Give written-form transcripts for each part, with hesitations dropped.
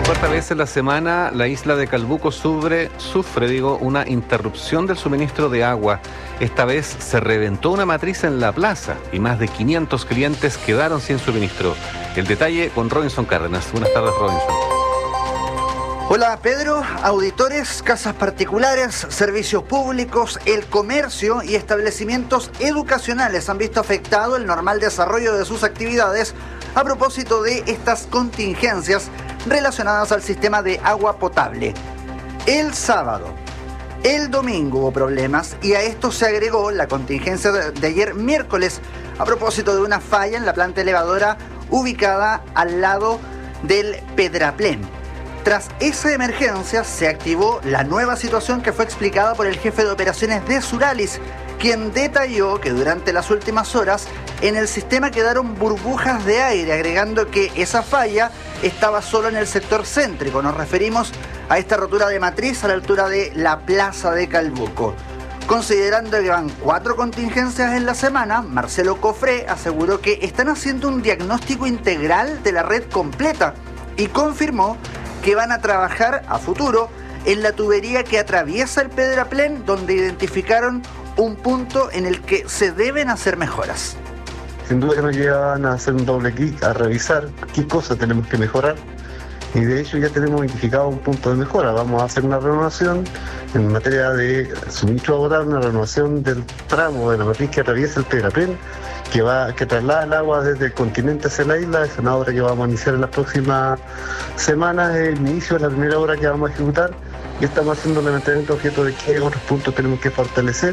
Cuarta vez en la semana, la isla de Calbuco sufre una interrupción del suministro de agua. Esta vez se reventó una matriz en la plaza y más de 500 clientes quedaron sin suministro. El detalle con Robinson Cárdenas. Buenas tardes, Robinson. Hola Pedro, auditores, casas particulares, servicios públicos, el comercio y establecimientos educacionales han visto afectado el normal desarrollo de sus actividades a propósito de estas contingencias relacionadas al sistema de agua potable. El sábado, el domingo hubo problemas y a esto se agregó la contingencia de ayer miércoles a propósito de una falla en la planta elevadora ubicada al lado del Pedraplén. Tras esa emergencia se activó la nueva situación que fue explicada por el jefe de operaciones de Suralis, quien detalló que durante las últimas horas en el sistema quedaron burbujas de aire, agregando que esa falla estaba solo en el sector céntrico. Nos referimos a esta rotura de matriz a la altura de la plaza de Calbuco. Considerando que van 4 contingencias en la semana, Marcelo Cofré aseguró que están haciendo un diagnóstico integral de la red completa y confirmó que van a trabajar a futuro en la tubería que atraviesa el Pedraplén, donde identificaron un punto en el que se deben hacer mejoras. Sin duda que nos llevan a hacer un doble clic, a revisar qué cosas tenemos que mejorar, y de hecho ya tenemos identificado un punto de mejora. Vamos a hacer una renovación en materia de suministro de agua, una renovación del tramo de la matriz que atraviesa el Pedraplén, que traslada el agua desde el continente hacia la isla. Es una obra que vamos a iniciar en las próximas semanas, el inicio de la primera obra que vamos a ejecutar, y estamos haciendo el levantamiento objeto de qué otros puntos tenemos que fortalecer.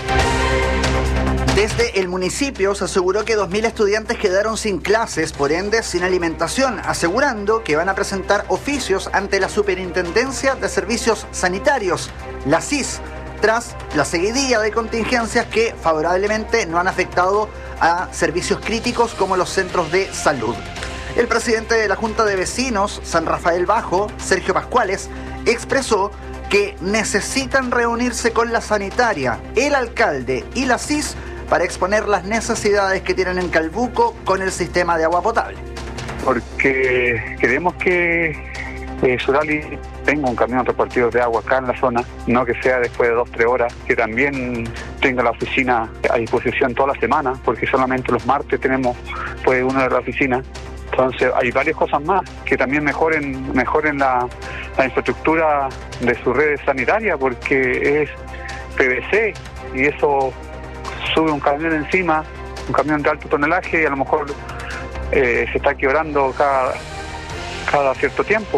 Desde el municipio se aseguró que 2.000 estudiantes quedaron sin clases, por ende sin alimentación, asegurando que van a presentar oficios ante la Superintendencia de Servicios Sanitarios, la SIS, tras la seguidilla de contingencias que favorablemente no han afectado a servicios críticos como los centros de salud. El presidente de la Junta de Vecinos, San Rafael Bajo, Sergio Pascuales, expresó que necesitan reunirse con la sanitaria, el alcalde y la SIS para exponer las necesidades que tienen en Calbuco con el sistema de agua potable. Porque queremos que Suralis tenga un camión repartido de agua acá en la zona, no que sea después de 2-3 horas, que también tenga la oficina a disposición toda la semana, porque solamente los martes tenemos uno de la oficina. Entonces hay varias cosas más que también mejoren la infraestructura de su red sanitaria, porque es PVC y eso sube un camión encima, un camión de alto tonelaje, y a lo mejor se está quebrando cada cierto tiempo.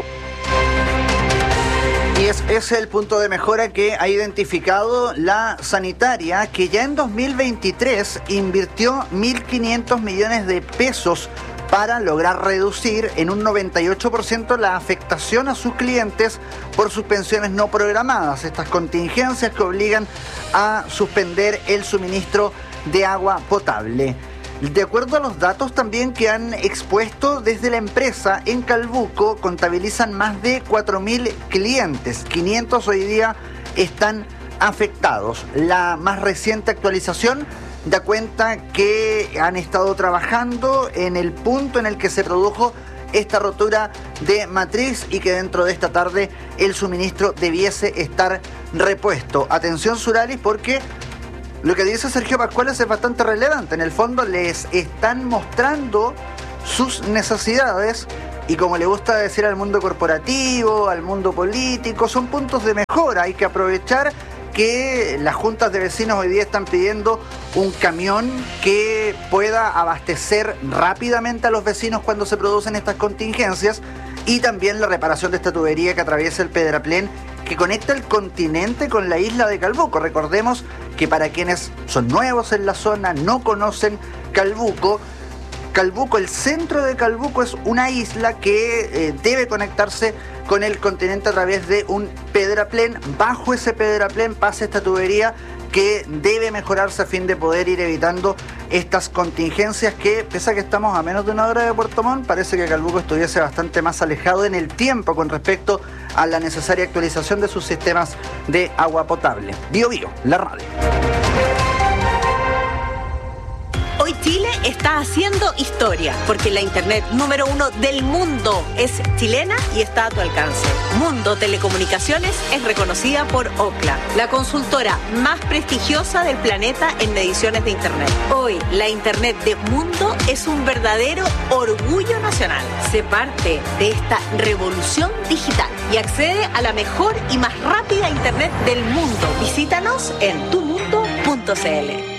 Y ese es el punto de mejora que ha identificado la sanitaria, que ya en 2023 invirtió 1.500 millones de pesos para lograr reducir en un 98% la afectación a sus clientes por suspensiones no programadas, estas contingencias que obligan a suspender el suministro de agua potable. De acuerdo a los datos también que han expuesto desde la empresa, en Calbuco contabilizan más de 4.000 clientes, 500 hoy día están afectados. La más reciente actualización da cuenta que han estado trabajando en el punto en el que se produjo esta rotura de matriz y que dentro de esta tarde el suministro debiese estar repuesto. Atención Suralis, porque lo que dice Sergio Pascuales es bastante relevante. En el fondo les están mostrando sus necesidades y, como le gusta decir al mundo corporativo, al mundo político, son puntos de mejora. Hay que aprovechar que las juntas de vecinos hoy día están pidiendo un camión que pueda abastecer rápidamente a los vecinos cuando se producen estas contingencias, y también la reparación de esta tubería que atraviesa el Pedraplén, que conecta el continente con la isla de Calbuco. Recordemos que para quienes son nuevos en la zona, no conocen Calbuco, el centro de Calbuco es una isla que debe conectarse con el continente a través de un Pedraplén. Bajo ese Pedraplén pasa esta tubería que debe mejorarse a fin de poder ir evitando estas contingencias que, pese a que estamos a menos de 1 hora de Puerto Montt, parece que Calbuco estuviese bastante más alejado en el tiempo con respecto a la necesaria actualización de sus sistemas de agua potable. Bio Bio, la radio. Hoy Chile Chile está haciendo historia, porque la Internet número 1 del mundo es chilena y está a tu alcance. Mundo Telecomunicaciones es reconocida por Ookla, la consultora más prestigiosa del planeta en mediciones de Internet. Hoy, la Internet de Mundo es un verdadero orgullo nacional. Sé parte de esta revolución digital y accede a la mejor y más rápida Internet del mundo. Visítanos en tumundo.cl.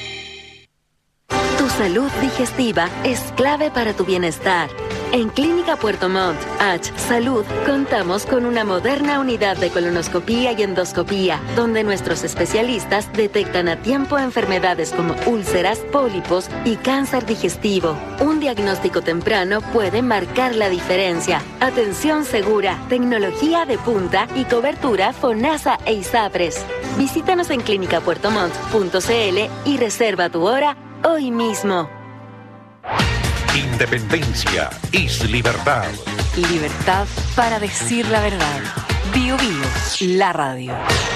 Tu salud digestiva es clave para tu bienestar. En Clínica Puerto Montt, H Salud, contamos con una moderna unidad de colonoscopía y endoscopía, donde nuestros especialistas detectan a tiempo enfermedades como úlceras, pólipos y cáncer digestivo. Un diagnóstico temprano puede marcar la diferencia. Atención segura, tecnología de punta y cobertura FONASA e ISAPRES. Visítanos en clinicapuertomont.cl y reserva tu hora hoy mismo. Independencia es libertad. Libertad para decir la verdad. Bio Bio, la radio.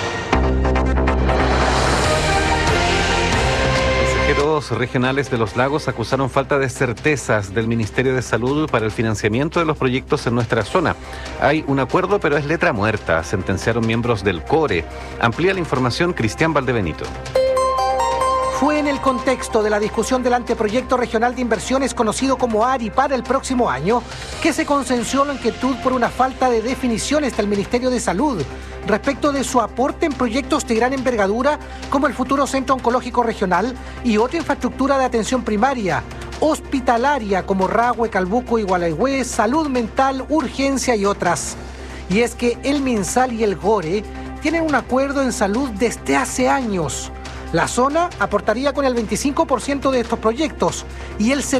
Consejeros regionales de Los Lagos acusaron falta de certezas del Ministerio de Salud para el financiamiento de los proyectos en nuestra zona. Hay un acuerdo, pero es letra muerta, sentenciaron miembros del CORE. Amplía la información Cristian Valdebenito. Fue en el contexto de la discusión del anteproyecto regional de inversiones conocido como ARI para el próximo año que se consensuó la inquietud por una falta de definiciones del Ministerio de Salud respecto de su aporte en proyectos de gran envergadura como el futuro Centro Oncológico Regional y otra infraestructura de atención primaria, hospitalaria como Rahue, Calbuco y Gualeguay, salud mental, urgencia y otras. Y es que el MinSal y el GORE tienen un acuerdo en salud desde hace años. La zona aportaría con el 25% de estos proyectos y el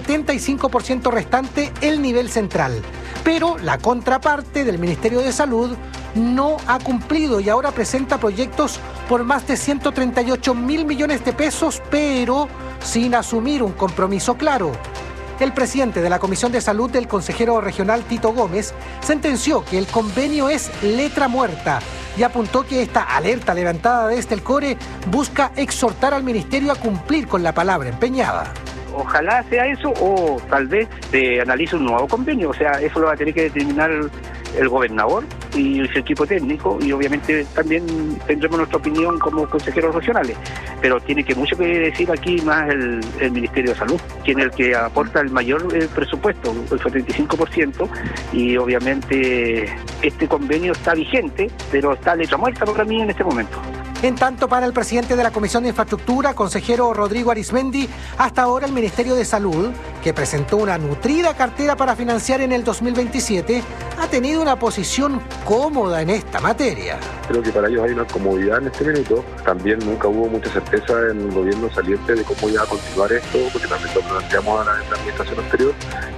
75% restante el nivel central. Pero la contraparte del Ministerio de Salud no ha cumplido y ahora presenta proyectos por más de 138.000 millones de pesos, pero sin asumir un compromiso claro. El presidente de la Comisión de Salud del consejero regional Tito Gómez sentenció que el convenio es letra muerta y apuntó que esta alerta levantada desde el CORE busca exhortar al ministerio a cumplir con la palabra empeñada. Ojalá sea eso o tal vez se analice un nuevo convenio, o sea, eso lo va a tener que determinar el gobernador y su equipo técnico y obviamente también tendremos nuestra opinión como consejeros regionales, pero tiene que mucho que decir aquí más el Ministerio de Salud, quien es el que aporta el mayor presupuesto, el 75%, y obviamente este convenio está vigente, pero está letra muerta para mí en este momento. En tanto, para el presidente de la Comisión de Infraestructura, consejero Rodrigo Arizmendi, hasta ahora el Ministerio de Salud, que presentó una nutrida cartera para financiar en el 2027, ha tenido una posición cómoda en esta materia. Creo que para ellos hay una comodidad en este minuto. También nunca hubo mucha certeza en el gobierno saliente de cómo iba a continuar esto, porque también lo planteamos a la administración anterior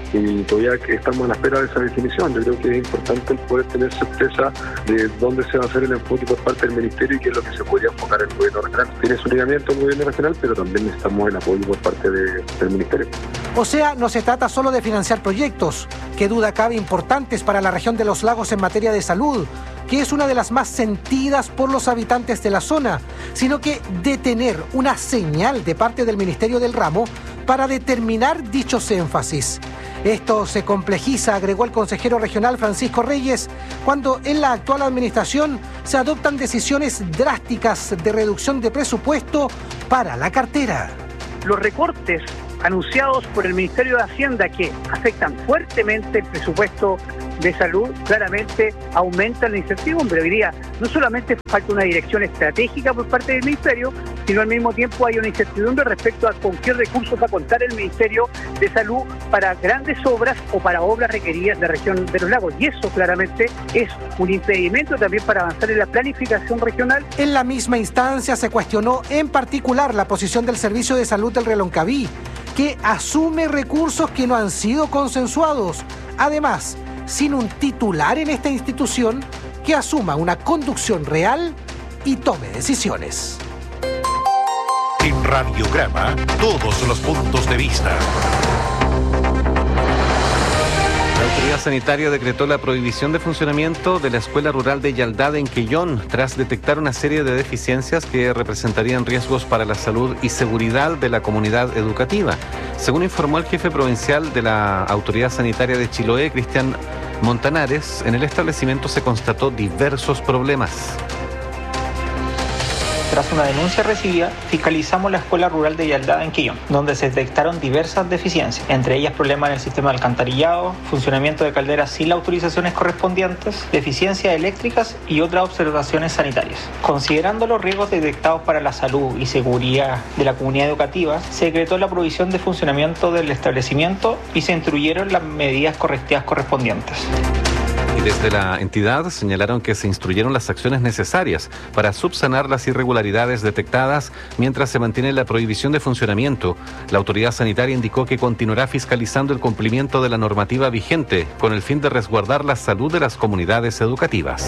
y todavía que estamos a la espera de esa definición. Yo creo que es importante el poder tener certeza de dónde se va a hacer el enfoque por parte del Ministerio y qué es lo que se podría enfocar en el gobierno regional. Tiene su lineamiento el gobierno regional, pero también necesitamos el apoyo por parte del Ministerio. O sea, no se trata solo de financiar proyectos, que duda cabe importantes para la región de Los Lagos en materia de salud, que es una de las más sentidas por los habitantes de la zona, sino que de tener una señal de parte del Ministerio del Ramo para determinar dichos énfasis. Esto se complejiza, agregó el consejero regional Francisco Reyes, cuando en la actual administración se adoptan decisiones drásticas de reducción de presupuesto para la cartera. Los recortes anunciados por el Ministerio de Hacienda que afectan fuertemente el presupuesto de salud, claramente aumentan la incertidumbre. Hoy día no solamente falta una dirección estratégica por parte del Ministerio, sino al mismo tiempo hay una incertidumbre respecto a con qué recursos va a contar el Ministerio de Salud para grandes obras o para obras requeridas de la región de Los Lagos. Y eso claramente es un impedimento también para avanzar en la planificación regional. En la misma instancia se cuestionó en particular la posición del Servicio de Salud del Reloncaví, que asume recursos que no han sido consensuados. Además, sin un titular en esta institución que asuma una conducción real y tome decisiones. En Radiograma, todos los puntos de vista. La autoridad autoridad sanitaria decretó la prohibición de funcionamiento de la Escuela Rural de Yaldá en Quellón tras detectar una serie de deficiencias que representarían riesgos para la salud y seguridad de la comunidad educativa. Según informó el jefe provincial de la autoridad sanitaria de Chiloé, Cristian Montanares, en el establecimiento se constató diversos problemas. Tras una denuncia recibida, fiscalizamos la Escuela Rural de Yaldá en Quellón, donde se detectaron diversas deficiencias, entre ellas problemas en el sistema de alcantarillado, funcionamiento de calderas sin las autorizaciones correspondientes, deficiencias eléctricas y otras observaciones sanitarias. Considerando los riesgos detectados para la salud y seguridad de la comunidad educativa, se decretó la prohibición de funcionamiento del establecimiento y se instruyeron las medidas correctivas correspondientes. Y desde la entidad señalaron que se instruyeron las acciones necesarias para subsanar las irregularidades detectadas mientras se mantiene la prohibición de funcionamiento. La autoridad sanitaria indicó que continuará fiscalizando el cumplimiento de la normativa vigente con el fin de resguardar la salud de las comunidades educativas.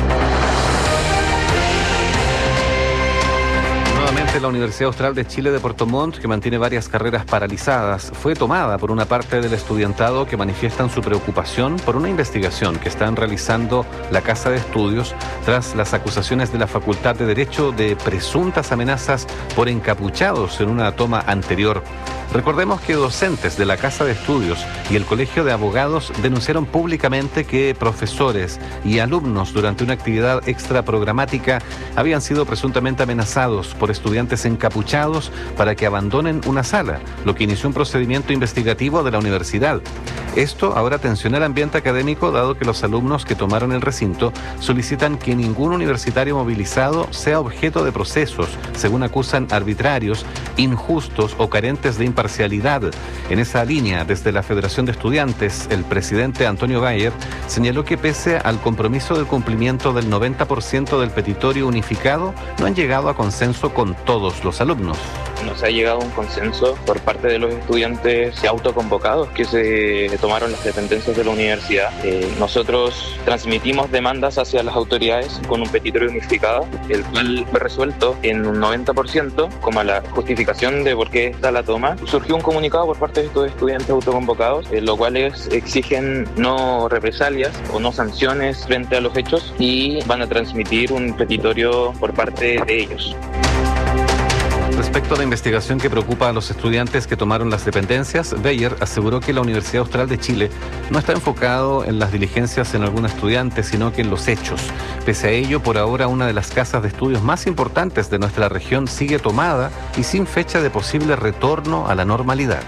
La Universidad Austral de Chile de Puerto Montt, que mantiene varias carreras paralizadas, fue tomada por una parte del estudiantado que manifiestan su preocupación por una investigación que están realizando la Casa de Estudios tras las acusaciones de la Facultad de Derecho de presuntas amenazas por encapuchados en una toma anterior. Recordemos que docentes de la Casa de Estudios y el Colegio de Abogados denunciaron públicamente que profesores y alumnos durante una actividad extraprogramática habían sido presuntamente amenazados por estudiantes encapuchados para que abandonen una sala, lo que inició un procedimiento investigativo de la universidad. Esto ahora tensiona el ambiente académico, dado que los alumnos que tomaron el recinto solicitan que ningún universitario movilizado sea objeto de procesos, según acusan, arbitrarios, injustos o carentes de imparcialidad. En esa línea, desde la Federación de Estudiantes, el presidente Antonio Bayer señaló que pese al compromiso del cumplimiento del 90% del petitorio unificado, no han llegado a consenso con todos los alumnos. No se ha llegado a un consenso por parte de los estudiantes autoconvocados que se tomaron las dependencias de la universidad. Nosotros transmitimos demandas hacia las autoridades con un petitorio unificado, el cual fue resuelto en un 90%, como la justificación de por qué está la toma. Surgió un comunicado por parte de estos estudiantes autoconvocados, lo cual exigen no represalias o no sanciones frente a los hechos y van a transmitir un petitorio por parte de ellos. Respecto a la investigación que preocupa a los estudiantes que tomaron las dependencias, Bayer aseguró que la Universidad Austral de Chile no está enfocado en las diligencias en algún estudiante, sino que en los hechos. Pese a ello, por ahora una de las casas de estudios más importantes de nuestra región sigue tomada y sin fecha de posible retorno a la normalidad.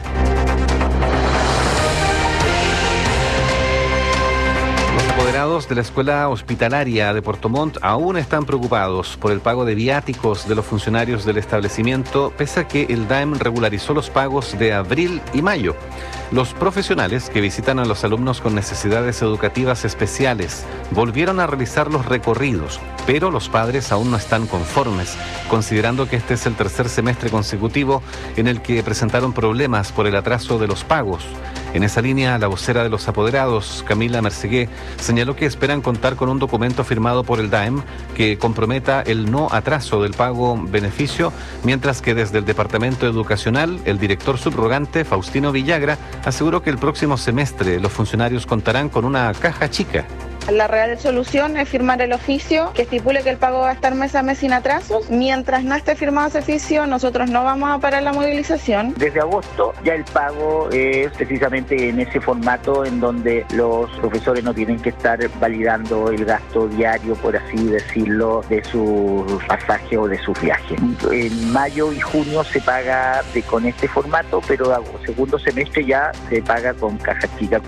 Apoderados de la Escuela Hospitalaria de Puerto Montt aún están preocupados por el pago de viáticos de los funcionarios del establecimiento, pese a que el DAEM regularizó los pagos de abril y mayo. Los profesionales que visitan a los alumnos con necesidades educativas especiales volvieron a realizar los recorridos, pero los padres aún no están conformes, considerando que este es el tercer semestre consecutivo en el que presentaron problemas por el atraso de los pagos. En esa línea, la vocera de los apoderados, Camila Mercegué, señaló que esperan contar con un documento firmado por el DAEM que comprometa el no atraso del pago beneficio, mientras que desde el Departamento Educacional, el director subrogante, Faustino Villagra, aseguró que el próximo semestre los funcionarios contarán con una caja chica. La real solución es firmar el oficio que estipule que el pago va a estar mes a mes sin atrasos. Mientras no esté firmado ese oficio, nosotros no vamos a parar la movilización. Desde agosto ya el pago es precisamente en ese formato en donde los profesores no tienen que estar validando el gasto diario, por así decirlo, de sus pasajes o de sus viajes. En mayo y junio se paga con este formato, pero segundo semestre ya se paga con caja chica.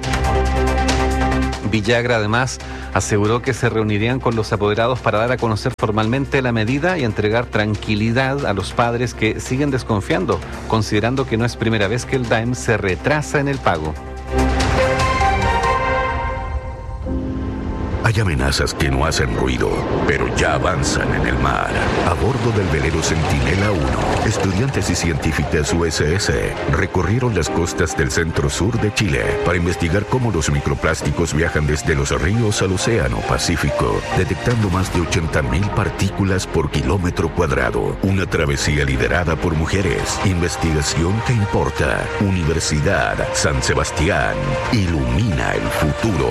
Villagra además aseguró que se reunirían con los apoderados para dar a conocer formalmente la medida y entregar tranquilidad a los padres que siguen desconfiando, considerando que no es primera vez que el DAEM se retrasa en el pago. Hay Hay amenazas que no hacen ruido, pero ya avanzan en el mar. A bordo del velero Centinela 1, estudiantes y científicas USS recorrieron las costas del centro-sur de Chile para investigar cómo los microplásticos viajan desde los ríos al océano Pacífico, detectando más de 80.000 partículas por kilómetro cuadrado. Una travesía liderada por mujeres. Investigación que importa. Universidad San Sebastián. Ilumina el futuro.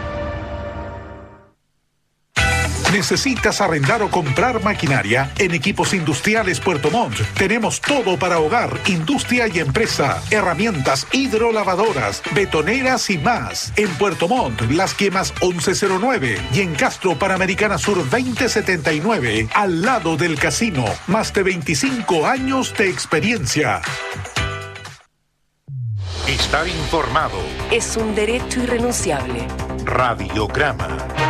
¿Necesitas arrendar o comprar maquinaria? En Equipos Industriales Puerto Montt tenemos todo para hogar, industria y empresa, herramientas hidrolavadoras, betoneras y más. En Puerto Montt, Las Quemas 1109 y en Castro Panamericana Sur 2079, al lado del casino. Más de 25 años de experiencia. Estar informado es un derecho irrenunciable. Radiograma.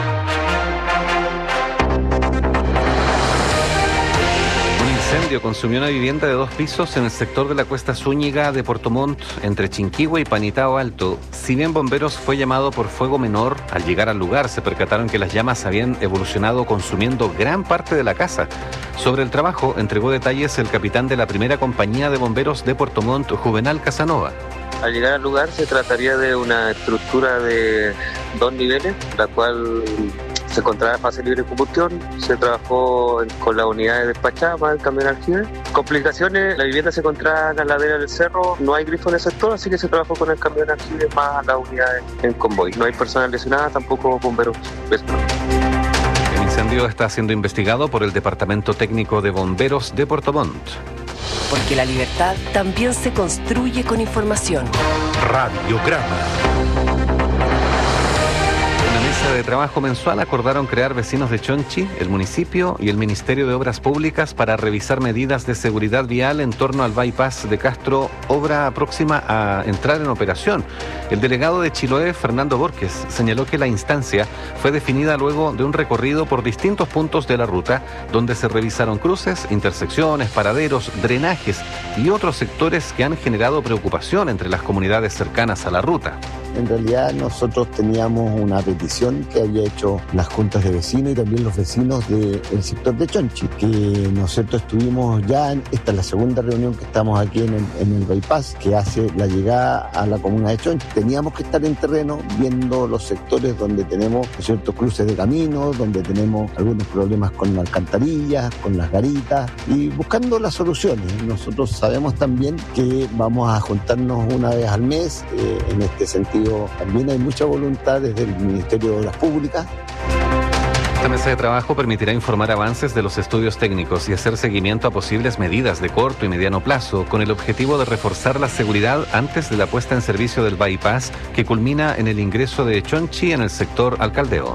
Un incendio consumió una vivienda de 2 pisos en el sector de la Cuesta Zúñiga de Puerto Montt, entre Chinquihue y Panitao Alto. Si bien bomberos fue llamado por fuego menor, al llegar al lugar se percataron que las llamas habían evolucionado consumiendo gran parte de la casa. Sobre el trabajo entregó detalles el capitán de la primera compañía de bomberos de Puerto Montt, Juvenal Casanova. Al llegar al lugar se trataría de una estructura de 2 niveles, la cual se encontraba en fase libre de combustión. Se trabajó con las unidades despachadas más el camión aljibe. Complicaciones: la vivienda se encontraba en la ladera del cerro, no hay grifo en el sector, así que se trabajó con el camión aljibe más las unidades en convoy. No hay personas lesionadas, tampoco bomberos. El incendio está siendo investigado por el Departamento Técnico de Bomberos de Puerto Montt. Porque la libertad también se construye con información. Radiograma. Una mesa de trabajo mensual acordaron crear vecinos de Chonchi, el municipio y el Ministerio de Obras Públicas para revisar medidas de seguridad vial en torno al bypass de Castro, obra próxima a entrar en operación. El delegado de Chiloé, Fernando Borges, señaló que la instancia fue definida luego de un recorrido por distintos puntos de la ruta, donde se revisaron cruces, intersecciones, paraderos, drenajes y otros sectores que han generado preocupación entre las comunidades cercanas a la ruta. En realidad nosotros teníamos una petición que había hecho las juntas de vecinos y también los vecinos del sector de Chonchi, que nosotros estuvimos ya, esta es la segunda reunión que estamos aquí en el bypass, que hace la llegada a la comuna de Chonchi. Teníamos que estar en terreno viendo los sectores donde tenemos ciertos cruces de caminos, donde tenemos algunos problemas con las alcantarillas, con las garitas y buscando las soluciones. Nosotros sabemos también que vamos a juntarnos una vez al mes. En este sentido también hay mucha voluntad desde el Ministerio de Obras Públicas. Esta mesa de trabajo permitirá informar avances de los estudios técnicos y hacer seguimiento a posibles medidas de corto y mediano plazo, con el objetivo de reforzar la seguridad antes de la puesta en servicio del bypass, que culmina en el ingreso de Chonchi en el sector Alcaldeo.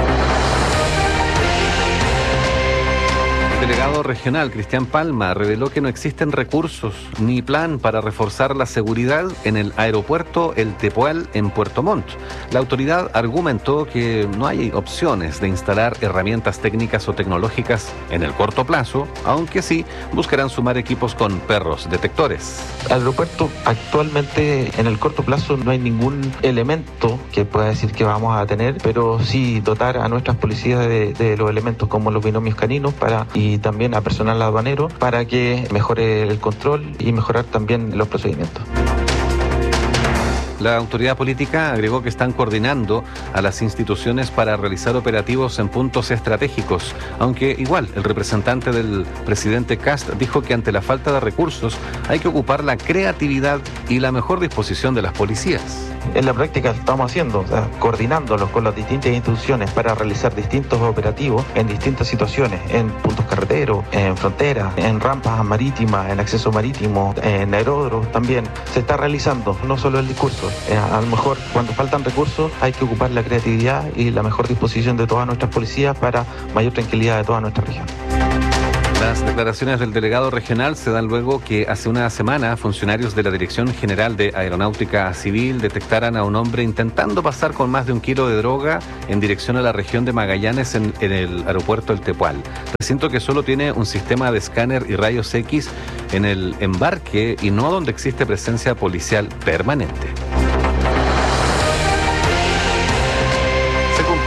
El delegado regional, Cristian Palma, reveló que no existen recursos ni plan para reforzar la seguridad en el aeropuerto El Tepual en Puerto Montt. La autoridad argumentó que no hay opciones de instalar herramientas técnicas o tecnológicas en el corto plazo, aunque sí buscarán sumar equipos con perros detectores. Al aeropuerto actualmente en el corto plazo no hay ningún elemento que pueda decir que vamos a tener, pero sí dotar a nuestras policías de los elementos como los binomios caninos y también a personal aduanero para que mejore el control y mejorar también los procedimientos. La autoridad política agregó que están coordinando a las instituciones para realizar operativos en puntos estratégicos, aunque igual el representante del presidente Kast dijo que ante la falta de recursos hay que ocupar la creatividad y la mejor disposición de las policías. En la práctica estamos haciendo, coordinándolos con las distintas instituciones para realizar distintos operativos en distintas situaciones, en puntos carreteros, en fronteras, en rampas marítimas, en acceso marítimo, en aeródromos también. Se está realizando no solo el discurso, a lo mejor cuando faltan recursos hay que ocupar la creatividad y la mejor disposición de todas nuestras policías para mayor tranquilidad de toda nuestra región. Las declaraciones del delegado regional se dan luego que hace una semana funcionarios de la Dirección General de Aeronáutica Civil detectaran a un hombre intentando pasar con más de 1 kilo de droga en dirección a la región de Magallanes en el aeropuerto El Tepual. Recinto que solo tiene un sistema de escáner y rayos X en el embarque y no donde existe presencia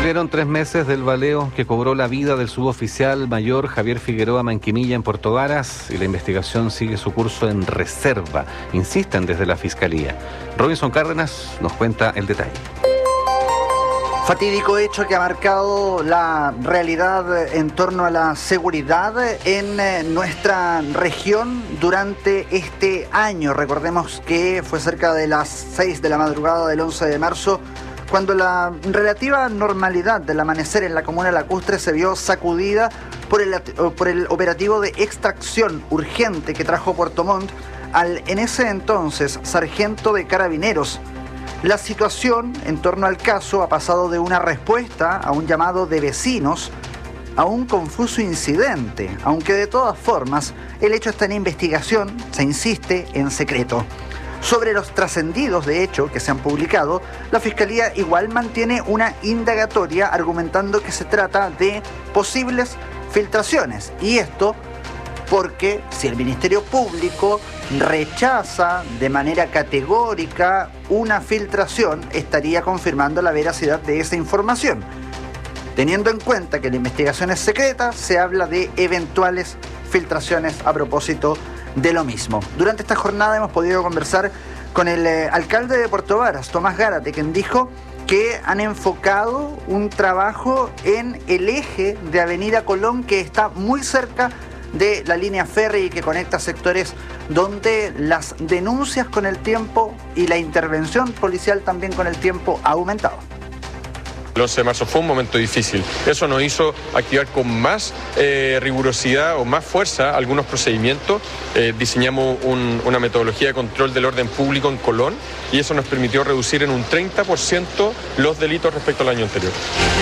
cumplieron 3 meses del baleo que cobró la vida del suboficial mayor Javier Figueroa Manquimilla en Puerto Varas y la investigación sigue su curso en reserva, insisten desde la Fiscalía. Robinson Cárdenas nos cuenta el detalle. Fatídico hecho que ha marcado la realidad en torno a la seguridad en nuestra región durante este año. Recordemos que fue cerca de las 6 de la madrugada del 11 de marzo cuando la relativa normalidad del amanecer en la comuna Lacustre se vio sacudida por el operativo de extracción urgente que trajo Puerto Montt al en ese entonces sargento de Carabineros. La situación en torno al caso ha pasado de una respuesta a un llamado de vecinos a un confuso incidente, aunque de todas formas el hecho está en investigación, se insiste en secreto. Sobre los trascendidos de hecho que se han publicado, la Fiscalía igual mantiene una indagatoria argumentando que se trata de posibles filtraciones, y esto porque si el Ministerio Público rechaza de manera categórica una filtración, estaría confirmando la veracidad de esa información. Teniendo en cuenta que la investigación es secreta, se habla de eventuales filtraciones a propósito de lo mismo. Durante esta jornada hemos podido conversar con el alcalde de Puerto Varas, Tomás Gárate, quien dijo que han enfocado un trabajo en el eje de Avenida Colón, que está muy cerca de la línea ferry que conecta sectores donde las denuncias con el tiempo y la intervención policial también con el tiempo ha aumentado. El 11 de marzo fue un momento difícil. Eso nos hizo activar con más rigurosidad o más fuerza algunos procedimientos. Diseñamos una metodología de control del orden público en Colón y eso nos permitió reducir en un 30% los delitos respecto al año anterior.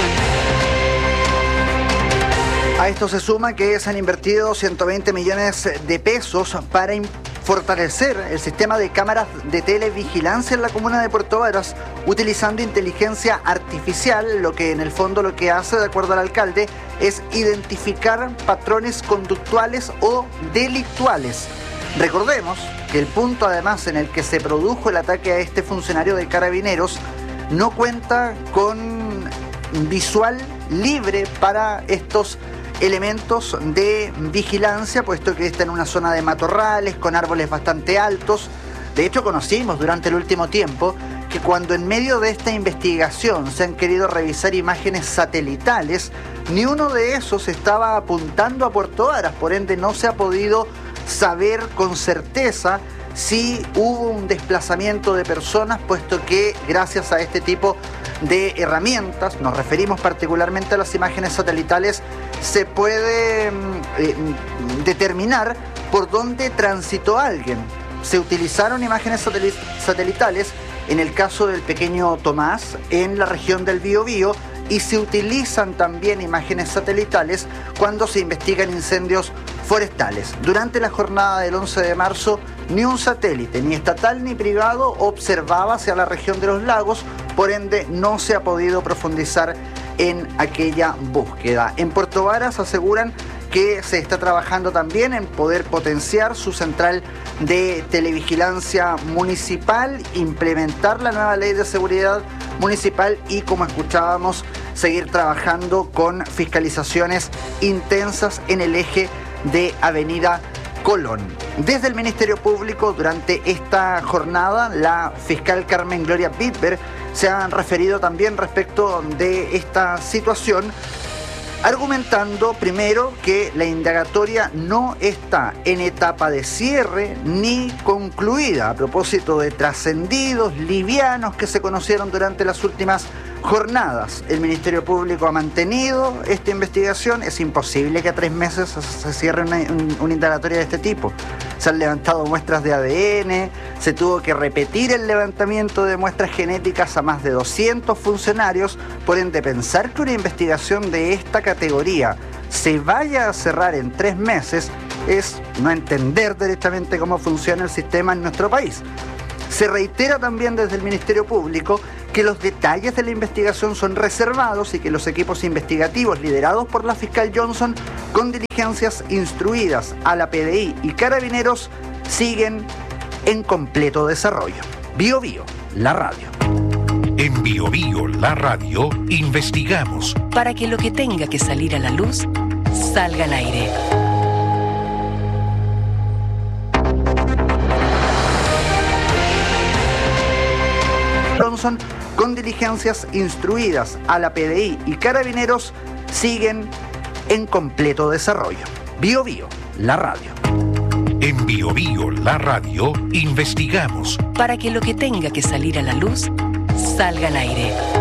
A esto se suma que se han invertido 120 millones de pesos para fortalecer el sistema de cámaras de televigilancia en la comuna de Puerto Varas, utilizando inteligencia artificial, lo que en el fondo lo que hace, de acuerdo al alcalde, es identificar patrones conductuales o delictuales. Recordemos que el punto además en el que se produjo el ataque a este funcionario de Carabineros no cuenta con visual libre para estos elementos de vigilancia, puesto que está en una zona de matorrales con árboles bastante altos. De hecho, conocimos durante el último tiempo que cuando en medio de esta investigación se han querido revisar imágenes satelitales, ni uno de esos estaba apuntando a Puerto Varas, por ende no se ha podido saber con certeza si hubo un desplazamiento de personas, puesto que gracias a este tipo de herramientas, nos referimos particularmente a las imágenes satelitales, se puede determinar por dónde transitó alguien. Se utilizaron imágenes satelitales en el caso del pequeño Tomás en la región del Biobío, y se utilizan también imágenes satelitales cuando se investigan incendios forestales. Durante la jornada del 11 de marzo, ni un satélite, ni estatal ni privado, observaba hacia la región de los lagos, por ende no se ha podido profundizar en aquella búsqueda. En Puerto Varas aseguran que se está trabajando también en poder potenciar su central de televigilancia municipal, implementar la nueva ley de seguridad municipal y, como escuchábamos, seguir trabajando con fiscalizaciones intensas en el eje de Avenida Colón. Desde el Ministerio Público, durante esta jornada, la fiscal Carmen Gloria Bitber se han referido también respecto de esta situación, argumentando primero que la indagatoria no está en etapa de cierre ni concluida, a propósito de trascendidos livianos que se conocieron durante las últimas jornadas. El Ministerio Público ha mantenido esta investigación. Es imposible que a 3 meses se cierre una indagatoria de este tipo. Se han levantado muestras de ADN, se tuvo que repetir el levantamiento de muestras genéticas a más de 200 funcionarios, por ende pensar que una investigación de esta categoría se vaya a cerrar en 3 meses es no entender derechamente cómo funciona el sistema en nuestro país. Se reitera también desde el Ministerio Público que los detalles de la investigación son reservados y que los equipos investigativos liderados por la fiscal Johnson, con diligencias instruidas a la PDI y Carabineros, siguen en completo desarrollo. Bio Bio, la radio. En Bio Bio, la radio, investigamos para que lo que tenga que salir a la luz salga al aire. Johnson, con diligencias instruidas a la PDI y Carabineros, siguen en completo desarrollo. Bio Bio, la radio. En Bio Bio, la radio, investigamos para que lo que tenga que salir a la luz salga al aire.